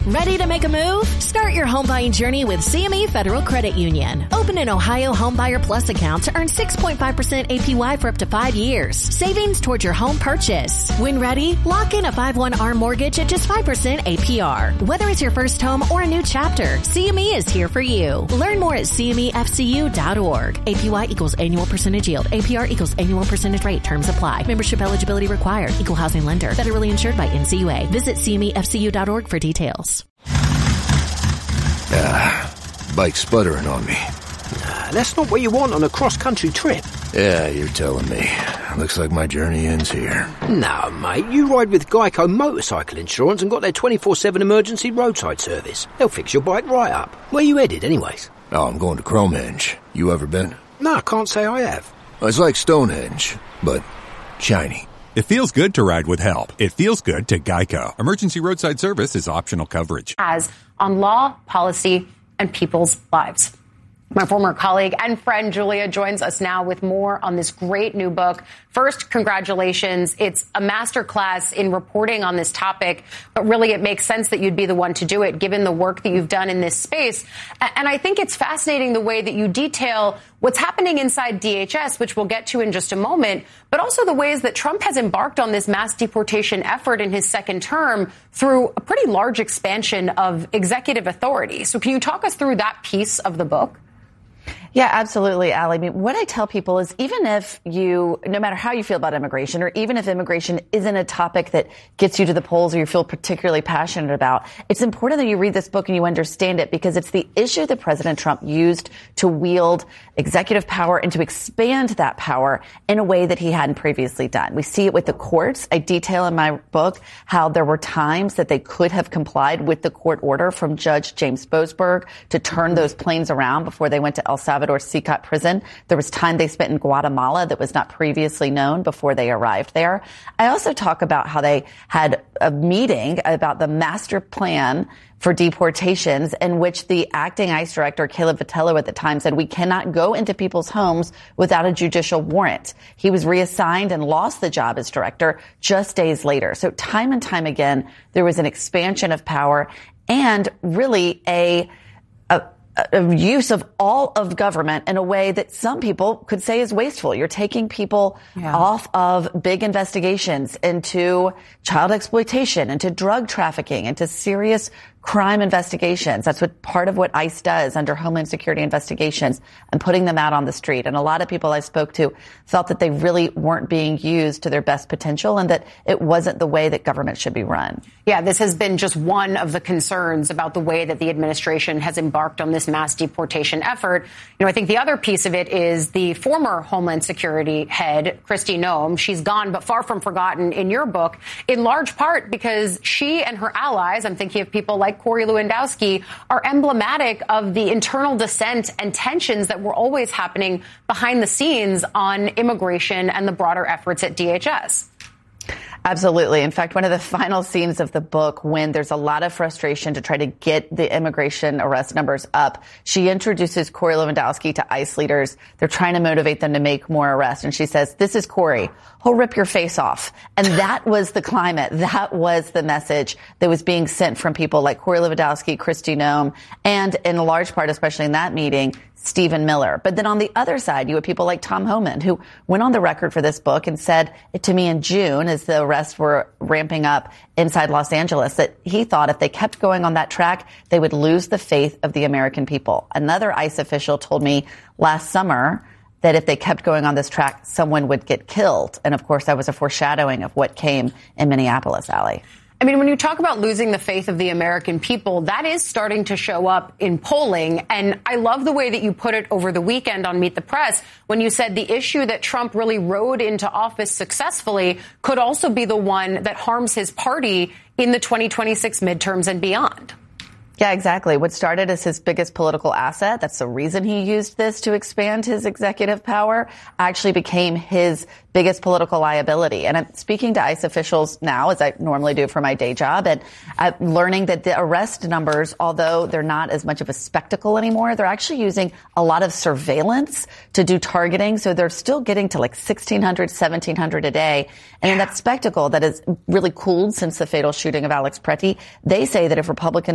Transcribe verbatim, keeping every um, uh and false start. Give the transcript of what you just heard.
Ready to make a move? Start your home buying journey with C M E Federal Credit Union. Open an Ohio Homebuyer Plus account to earn six point five percent A P Y for up to five years. Savings towards your home purchase. When ready, lock in a five one A R M mortgage at just five percent A P R. Whether it's your first home or a new chapter, C M E is here for you. Learn more at C M E F C U dot org. A P Y equals annual percentage yield. A P R equals annual percentage rate. Terms apply. Membership eligibility required. Equal housing lender. Federally insured by N C U A. Visit C M E F C U dot org for details. Ah, bike's sputtering on me. Nah, that's not what you want on a cross-country trip. Yeah, you're telling me. Looks like my journey ends here. No, mate, you ride with Geico Motorcycle Insurance and got their twenty-four seven emergency roadside service. They'll fix your bike right up. Where you headed, anyways? Oh, I'm going to Cromenge. You ever been? No, I can't say I have. It's like Stonehenge, but shiny. It feels good to ride with help. It feels good to Geico. Emergency roadside service is optional coverage. As on law, policy, and people's lives. My former colleague and friend Julia joins us now with more on this great new book. First, congratulations. It's a masterclass in reporting on this topic, but really it makes sense that you'd be the one to do it given the work that you've done in this space. And I think it's fascinating the way that you detail what's happening inside D H S, which we'll get to in just a moment, but also the ways that Trump has embarked on this mass deportation effort in his second term through a pretty large expansion of executive authority. So can you talk us through that piece of the book? Yeah, absolutely, Allie. I mean, what I tell people is even if you, no matter how you feel about immigration, or even if immigration isn't a topic that gets you to the polls or you feel particularly passionate about, it's important that you read this book and you understand it because it's the issue that President Trump used to wield executive power and to expand that power in a way that he hadn't previously done. We see it with the courts. I detail in my book how there were times that they could have complied with the court order from Judge James Boasberg to turn those planes around before they went to El Salvador or Secot prison. There was time they spent in Guatemala that was not previously known before they arrived there. I also talk about how they had a meeting about the master plan for deportations in which the acting ICE director, Caleb Vitello, at the time said, we cannot go into people's homes without a judicial warrant. He was reassigned and lost the job as director just days later. So time and time again, there was an expansion of power and really a, a A use of all of government in a way that some people could say is wasteful. You're taking people yeah. off of big investigations into child exploitation, into drug trafficking, into serious crime investigations. That's what part of what ICE does under Homeland Security investigations and putting them out on the street. And a lot of people I spoke to felt that they really weren't being used to their best potential and that it wasn't the way that government should be run. Yeah, this has been just one of the concerns about the way that the administration has embarked on this mass deportation effort. You know, I think the other piece of it is the former Homeland Security head, Kristi Noem. She's gone, but far from forgotten in your book, in large part because she and her allies, I'm thinking of people like Corey Lewandowski, are emblematic of the internal dissent and tensions that were always happening behind the scenes on immigration and the broader efforts at D H S. Absolutely. In fact, one of the final scenes of the book, when there's a lot of frustration to try to get the immigration arrest numbers up, she introduces Corey Lewandowski to ICE leaders. They're trying to motivate them to make more arrests. And she says, this is Corey. He'll rip your face off. And that was the climate. That was the message that was being sent from people like Corey Lewandowski, Kristi Noem, and in a large part, especially in that meeting, Stephen Miller. But then on the other side, you had people like Tom Homan, who went on the record for this book and said to me in June, as the arrests were ramping up inside Los Angeles, that he thought if they kept going on that track, they would lose the faith of the American people. Another ICE official told me last summer that if they kept going on this track, someone would get killed. And of course, that was a foreshadowing of what came in Minneapolis, Allie. I mean, when you talk about losing the faith of the American people, that is starting to show up in polling. And I love the way that you put it over the weekend on Meet the Press when you said the issue that Trump really rode into office successfully could also be the one that harms his party in the twenty twenty-six midterms and beyond. Yeah, exactly. What started as his biggest political asset, that's the reason he used this to expand his executive power, actually became his biggest political liability. And I'm speaking to ICE officials now, as I normally do for my day job, and I'm learning that the arrest numbers, although they're not as much of a spectacle anymore, they're actually using a lot of surveillance to do targeting. So they're still getting to like sixteen hundred, seventeen hundred a day. And in that spectacle that has really cooled since the fatal shooting of Alex Pretty, they say that if Republicans